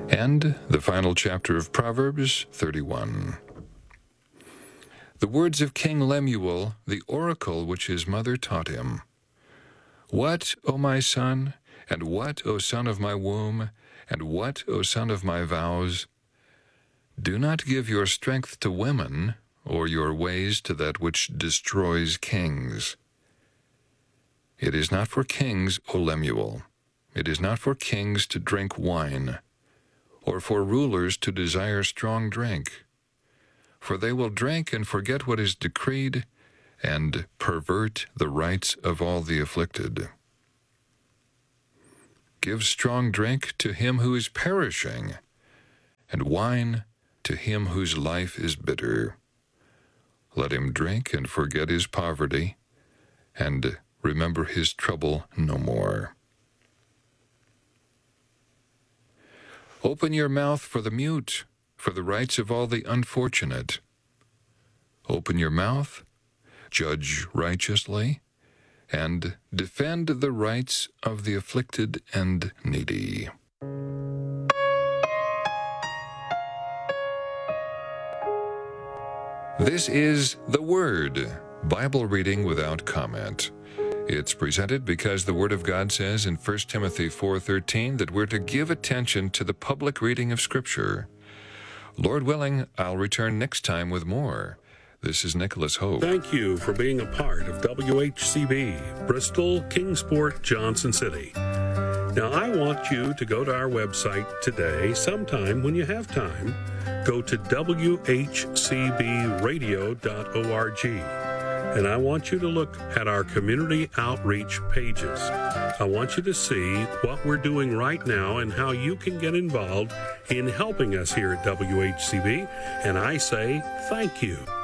And the final chapter of Proverbs 31. The words of King Lemuel, the oracle which his mother taught him. What, O my son, and what, O son of my womb, and what, O son of my vows? Do not give your strength to women, or your ways to that which destroys kings. It is not for kings, O Lemuel, it is not for kings to drink wine, or for rulers to desire strong drink. For they will drink and forget what is decreed, and pervert the rights of all the afflicted. Give strong drink to him who is perishing, and wine to him whose life is bitter. Let him drink and forget his poverty, and remember his trouble no more. Open your mouth for the mute, for the rights of all the unfortunate. Open your mouth, judge righteously, and defend the rights of the afflicted and needy. This is The Word, Bible reading without comment. It's presented because the Word of God says in 1 Timothy 4:13 that we're to give attention to the public reading of Scripture. Lord willing, I'll return next time with more. This is Nicholas Hope. Thank you for being a part of WHCB, Bristol, Kingsport, Johnson City. Now, I want you to go to our website today, sometime when you have time. Go to WHCBradio.org. And I want you to look at our community outreach pages. I want you to see what we're doing right now and how you can get involved in helping us here at WHCB. And I say thank you.